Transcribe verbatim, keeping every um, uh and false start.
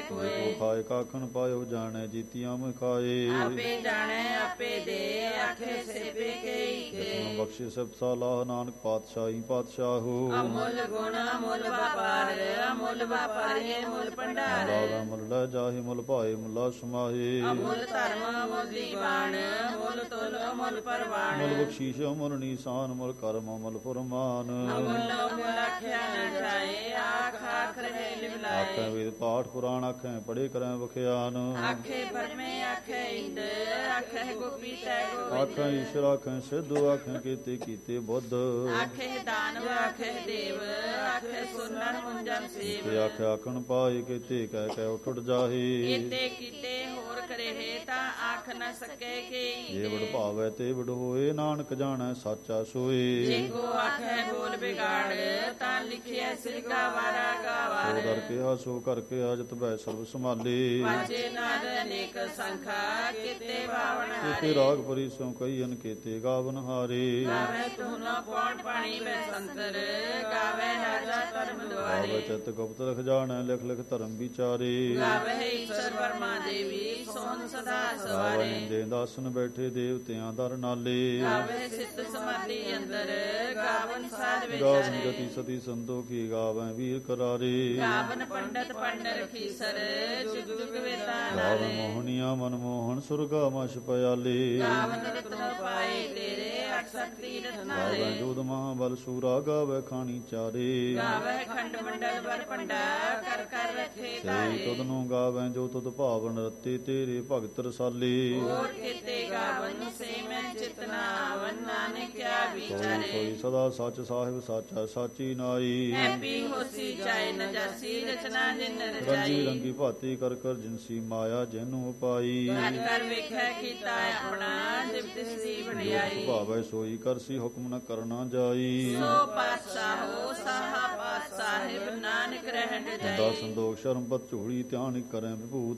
ਕੋਏ ਖਾਏ ਕਾਖਣ ਪਾਇਓ ਜਾਣੈ ਜੀਤੀਆਂ ਮੈਂ ਖਾਏ ਆਪੇ ਜਾਣੈ ਆਪੇ ਦੇ ਆਖੇ ਸੇਵੇ ਕਈ ਕੇ ਬਖਸ਼ੇ ਸਭ ਸਾਲਾ ਨਾਨਕ ਪਾਤਸ਼ਾਹੀ ਪਾਤਸ਼ਾਹੋ ਅਮੁੱਲ ਗੁਣ ਅਮੁੱਲ ਵਪਾਰ ਅਮੁੱਲ ਵਪਾਰੀਏ ਮੁੱਲ ਭੰਡਾਰ ਲਾਵਾ ਮੁੱਲ ਲੈ ਜਾਹੇ ਮੁੱਲ ਭਾਏ ਮੁੱਲਾ ਸਮਾਹੇ ਅਮੁੱਲ ਧਰਮ ਅਮੁੱਲ ਦੀਵਾਨ ਮੁੱਲ ਤੁਲ ਅਮੁੱਲ ਪਰਵਾਨ ਮੁੱਲ ਬਖਸ਼ੀਸ਼ ਮੁੱਲ ਨੀਸਾਨ ਮੁੱਲ ਕਰਮ ਮੁੱਲ ਫਰਮਾਨ ਅਮੁੱਲ ਅਮੁੱਲ ਆਖਿਆ ਨ ਜਾਏ ਆਖ ਆਖ ਰਹੇ ਲਿਵਲਾਏ ਆਖੇ ਵੇਦ ਪਾਠ ਪੁਰਾਣ ਆਖੇ ਪੜੇ ਕਰੈ ਵਖਿਆਨ ਆਖੇ ਪਰਮੇ ਆਖੇ ਇੰਦ ਆਖੇ ਗੋਪੀ ਤੈ ਗੋਬਿੰਦ ਆਖੇ ਈਸ਼ਰ ਆਖੇ ਸਿੱਧੂ ਆਖੇ ਕੀਤੇ ਕੀਤੇ ਬੁੱਧ ਆਖੇ ਦਾਨਵ ਆਖੇ ਦੇਵ ਆਖੇ ਸੁਨਨ ਮੁੰਜਨ ਸੇਵ ਤੇ ਆਖੇ ਆਖਣ ਪਾਏ ਕੀਤੇ ਕਹਿ ਕਹਿ ਉੱਠ ਉੱਠ ਜਾਹੇ ਕੀਤੇ ਕੀਤੇ ਹੋਰ ਕਰੇਹੇ ਤਾਂ ਆਖ ਨ ਸਕੇ ਕੀ ਜੇ ਵਡ ਭਾਵੈ ਤੇ ਵਡ ਹੋਏ ਨਾਨਕ ਜਾਣੈ ਸਾਚਾ ਸੋਏ ਜੇ ਕੋ ਆਖੇ ਬੋਲ ਬਿਗਾੜ ਤਾਂ ਲਿਖਿਆ ਸਿਰ ਗਾਵਾਰਾ ਗਾਵਾਰ ਸੋ ਦਰ ਕੇ ਸੋ ਕਰਕੇ ਆਜਤ ਬੈ ਸਰਬ ਸੰਭਾਲੇ ਵਾਜੇ ਨਾਦ ਅਨੇਕ ਸੰਖਾ ਕੀਤੇ ਬਾਵਨ ਕੀਤੇ ਹਾਰੇ ਰਾਗ ਪਰੀ ਸੋ ਕਈ ਅਨ ਕੀਤੇ ਗਾਵਨ ਹਾਰੇ ਗਾਵੇ ਤੂੰ ਨਾ ਪੌਣ ਪਾਣੀ ਬੈ ਸੰਤਰ ਗਾਵੇ ਰਾਜਾ ਧਰਮ ਗਾਵੇ ਦੁਆਰੇ ਚਿਤ ਗੁਪਤ ਲਿਖ ਜਾਣੈ ਲਿਖ ਲਿਖ ਧਰਮ ਵਿਚਾਰੇ ਗਾਵੇ ਈਸ਼ਰ ਵਰਮਾ ਦੇਵੀ ਸੋਨ ਸਦਾ ਸਵਾਰੇ ਗਾਵੇ ਦੇ ਦਾਸਨ ਬੈਠੇ ਦੇਵਤਿਆਂ ਦਰ ਨਾਲੇ ਗਾਵੇ ਸਿੱਧ ਸਮਾਧੀ ਅੰਦਰ ਗਾਵਨ ਸਾਧ ਗਾਵਨ ਵਿਚਾਰੇ ਗਤੀ ਸਤੀ ਸੰਤੋਖੀ ਗਾਵੈ ਵੀਰ ਕਰਾਰੇ ਗਾਵਨ ਪੰਡਤ ਪੰਡਰ ਖੀਸਰ ਜੁਗ ਜੁਗ ਵੇਤਾ ਗਾਵੈ ਨਾਲੇ ਮੋਹਨੀਆਂ ਮਨਮੋਹਨ ਸੁਰਗਾ ਮਛ ਪਿਆਲੇ ਗਾਵਨ ਰਤਨ ਪਾਏ ਤੇਰੇ ਅਕਸਰ ਤੀਰਥ ਗਾਵੈ ਨਾਲੇ ਜੋਧ ਮਹਾਬਲ ਸੂਰਾ ਗਾਵੈ ਖਾਣੀ ਚਾਰੇ ਗਾਵੇ ਖੰਡ ਮੰਡਲ ਵਰ ਪੰਡਾ ਕਰ ਕਰ ਰਖੇ ਸਹੀ ਤਾਰੇ ਤੁਧ ਨੂੰ ਗਾਵੈ ਜੋ ਤੁਧ ਭਾਵਨ ਰਤੇ ਤੇਰੇ ਭਗਤ ਰਸਾਲੇ ਹੋਰ ਕੀਤੇ ਗਾਵਨ ਸੇ ਮੈਂ ਚਿਤਨਾ ਆਵਨ ਨਾਨਕ ਕਿਆ ਸੋਈ ਵਿਚਾਰੇ ਸੋਈ ਸਦਾ ਸੱਚ ਸਾਹਿਬ ਸਾਚਾ ਸਾਚੀ ਨਾਈ ਹੈਪੀ ਹੋਸੀ ਚਾਏ ਨ ਜਾਸੀ ਰਚਨਾ ਜਿਨ ਰੰਗੀ ਰਚਾਈ ਰੰਗੀ ਭਾਤੀ ਕਰ ਕਰ ਜਿਨਸੀ ਮਾਇਆ ਜੈਨੂੰ ਪਾਈ ਕਰ ਕਰ ਵੇਖੈ ਕੀਤਾ ਆਪਣਾ ਜਿਵ ਤਿਸਦੀ ਵਡਿਆਈ ਭਾਵੈ ਸੋਈ ਕਰਸੀ ਹੁਕਮ ਨ ਕਰਨਾ ਜਾਈ ਸੋ ਪਾਤਸ਼ਾਹੋ ਸਾਹਾ ਪਾਤ ਸਾਹਿਬ ਨਾਨਕ ਰਹਿਣ ਦਾ ਜਾਈ ਸੰਦੋਖ ਸ਼ਰਮ ਪਤ ਝੋਲੀ ਧਿਆਨ ਕਰੈ ਵਿਭੂਤ